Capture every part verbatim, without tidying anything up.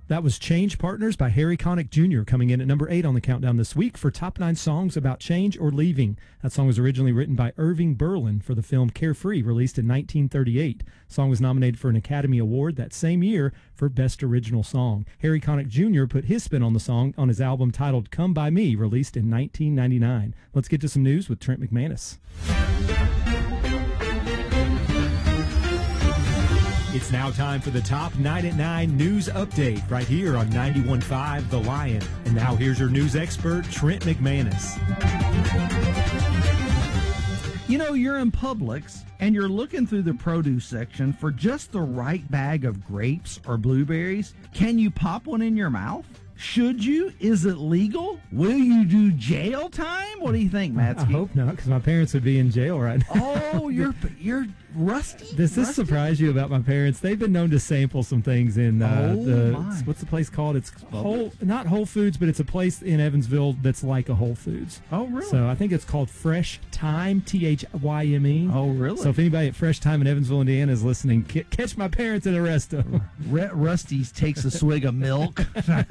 That was Change Partners by Harry Connick Junior coming in at number eight on the countdown this week for top nine songs about change or leaving. That song was originally written by Irving Berlin for the film Carefree, released in nineteen thirty-eight. The song was nominated for an Academy Award that same year for Best Original Song. Harry Connick Junior put his spin on the song on his album titled Come By Me, released in nineteen ninety-nine. Let's get to some news with Trent McManus. It's now time for the Top nine at nine News Update right here on ninety-one point five The Lion. And now here's your news expert, Trent McManus. You know, you're in Publix and you're looking through the produce section for just the right bag of grapes or blueberries. Can you pop one in your mouth? Should you? Is it legal? Will you do jail time? What do you think, Matsky? I hope not, because my parents would be in jail right now. Oh, you're you're rusty. Does this rusty? surprise you about my parents? They've been known to sample some things in uh, oh, the my. what's the place called? It's Whole, not Whole Foods, but it's a place in Evansville that's like a Whole Foods. Oh, really? So I think it's called Fresh Thyme, T H Y M E. Oh, really? So if anybody at Fresh Thyme in Evansville, Indiana is listening, catch my parents and arrest them. Rusty takes a swig of milk. He's just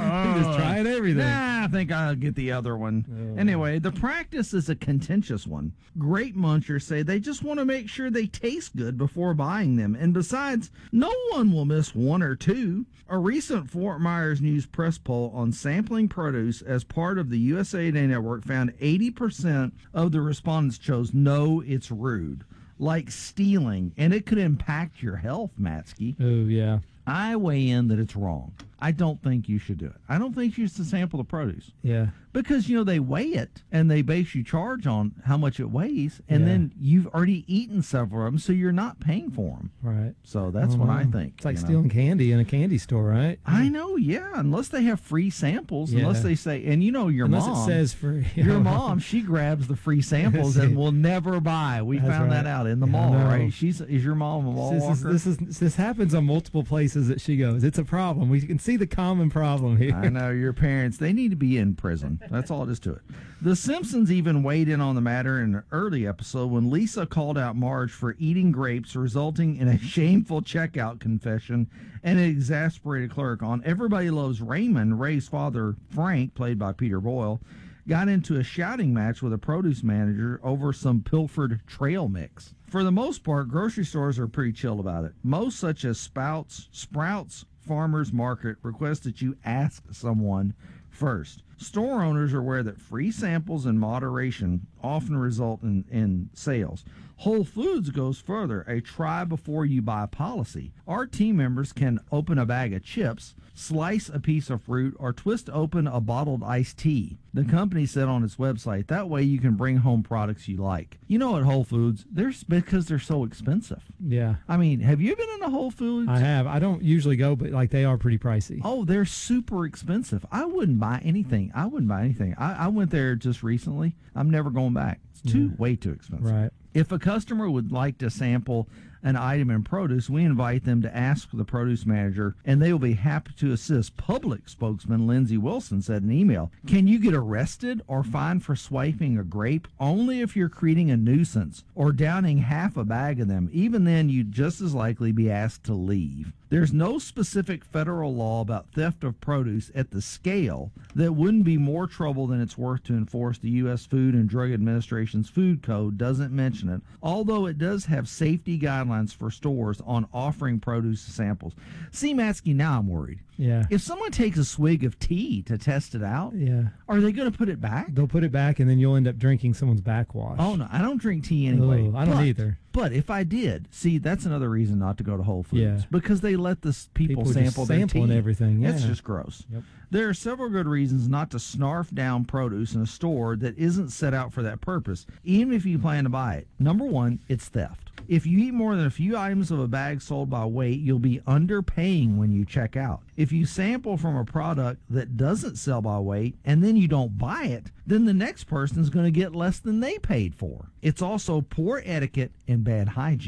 trying everything. Nah, I think I'll get the other one. Oh. Anyway, the practice is a contentious one. Grape munchers say they just want to make sure they taste good before buying them. And besides, no one will miss one or two. A recent Fort Myers News press poll on sampling produce as part of the U S A Today Network found eighty percent of the respondents chose no, it's rude. Like stealing, and it could impact your health, Matsky. Oh, yeah. I weigh in that it's wrong. I don't think you should do it. I don't think you should sample the produce. Yeah. Because, you know, they weigh it and they base you charge on how much it weighs, and yeah. then you've already eaten several of them, so you're not paying for them. Right. So that's what I think. It's like you know? stealing candy in a candy store, right? I know, yeah. Unless they have free samples, yeah. unless they say, and you know, your unless mom. Unless it says free. Your mom, she grabs the free samples and will never buy. We that's found right. that out in the yeah, mall, right? She's Is your mom a mall this walker? Is, this, is, this happens on multiple places that she goes. It's a problem. We can see the common problem here. I know, your parents, they need to be in prison. That's all it is to it. The Simpsons even weighed in on the matter in an early episode when Lisa called out Marge for eating grapes, resulting in a shameful checkout confession and an exasperated clerk. On Everybody Loves Raymond, Ray's father, Frank, played by Peter Boyle, got into a shouting match with a produce manager over some pilfered trail mix. For the most part, grocery stores are pretty chill about it. Most, such as Spouts, Sprouts Farmers Market, request that you ask someone first. Store owners are aware that free samples in moderation often result in, in sales. Whole Foods goes further, a try before you buy policy. Our team members can open a bag of chips, slice a piece of fruit, or twist open a bottled iced tea. The company said on its website, that way you can bring home products you like. You know, at Whole Foods, they're because they're so expensive. Yeah. I mean, have you been in a Whole Foods? I have. I don't usually go, but like they are pretty pricey. Oh, they're super expensive. I wouldn't buy anything. I wouldn't buy anything. I, I went there just recently. I'm never going back. It's too yeah. way too expensive. Right. If a customer would like to sample an item in produce, we invite them to ask the produce manager, and they will be happy to assist. Public spokesman Lindsey Wilson said in an email, can you get arrested or fined for swiping a grape? Only if you're creating a nuisance or downing half a bag of them. Even then, you'd just as likely be asked to leave. There's no specific federal law about theft of produce at the scale that wouldn't be more trouble than it's worth to enforce. The U S Food and Drug Administration's food code doesn't mention it, although it does have safety guidelines for stores on offering produce samples. See, Matsky, now I'm worried. Yeah. If someone takes a swig of tea to test it out, yeah, are they going to put it back? They'll put it back, and then you'll end up drinking someone's backwash. Oh, no, I don't drink tea anyway. Oh, I don't but, either. But if I did, see, that's another reason not to go to Whole Foods. Yeah. Because they let the people, people sample just their sample tea. and everything. Yeah. That's just gross. Yep. There are several good reasons not to snarf down produce in a store that isn't set out for that purpose, even if you plan to buy it. Number one, it's theft. If you eat more than a few items of a bag sold by weight, you'll be underpaying when you check out. If you sample from a product that doesn't sell by weight and then you don't buy it, then the next person is going to get less than they paid for. It's also poor etiquette and bad hygiene.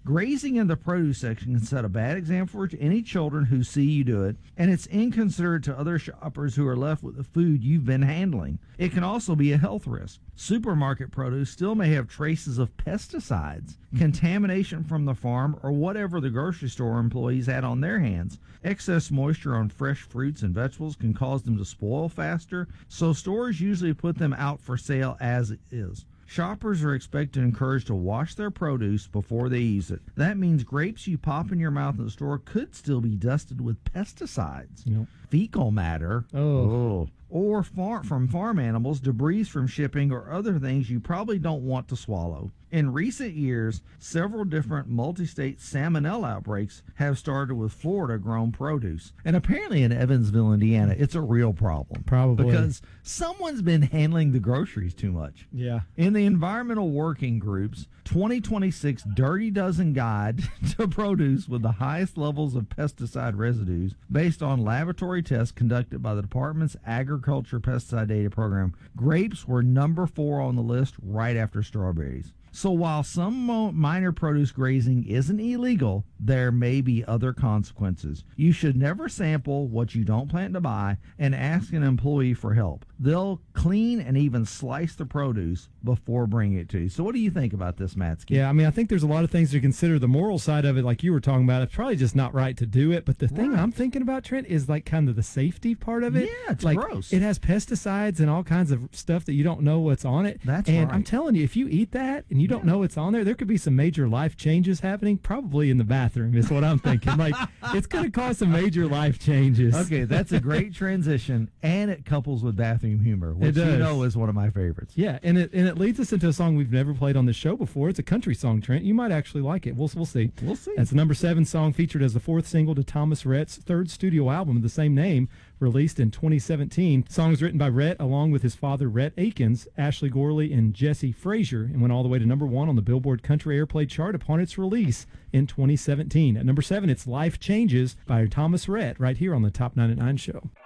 Grazing in the produce section can set a bad example for any children who see you do it, and it's inconsiderate to other shoppers who are left with the food you've been handling. It can also be a health risk. Supermarket produce still may have traces of pesticides, contamination from the farm, or whatever the grocery store employees had on their hands. Excess moisture on fresh fruits and vegetables can cause them to spoil faster, so stores usually put them out for sale as is. Shoppers are expected and encouraged to wash their produce before they use it. That means grapes you pop in your mouth in the store could still be dusted with pesticides. Yep. Fecal matter. Oh. Oh. Or far, from farm animals, debris from shipping, or other things you probably don't want to swallow. In recent years, several different multi-state salmonella outbreaks have started with Florida-grown produce. And apparently in Evansville, Indiana, it's a real problem. Probably. Because someone's been handling the groceries too much. Yeah. In the Environmental Working Group's twenty twenty-six Dirty Dozen Guide to Produce with the highest levels of pesticide residues, based on laboratory tests conducted by the Department's Agriculture Pesticide Data Program, grapes were number four on the list, right after strawberries. So while some mo- minor produce grazing isn't illegal, there may be other consequences. You should never sample what you don't plan to buy and ask an employee for help. They'll clean and even slice the produce before bringing it to you. So what do you think about this, Matsky? Yeah, I mean, I think there's a lot of things to consider. The moral side of it, like you were talking about, it's probably just not right to do it. But the thing Right. I'm thinking about, Trent, is like kind of the safety part of it. Yeah, it's like, gross. It has pesticides and all kinds of stuff that you don't know what's on it. That's and right. I'm telling you, if you eat that and you don't Yeah. know what's on there, there could be some major life changes happening, probably in the bathroom, is what I'm thinking. Like, it's going to cause some major life changes. Okay, that's a great transition, and it couples with bathroom humor, which does. you know is one of my favorites. Yeah, and it and it leads us into a song we've never played on the show before. It's a country song, Trent. You might actually like it. We'll we'll see. We'll see. It's the number seven song featured as the fourth single to Thomas Rhett's third studio album of the same name, released in twenty seventeen. The song was written by Rhett along with his father, Rhett Akins, Ashley Gorley, and Jesse Frazier, and went all the way to number one on the Billboard Country Airplay chart upon its release in twenty seventeen. At number seven, it's Life Changes by Thomas Rhett, right here on the Top ninety-nine Show.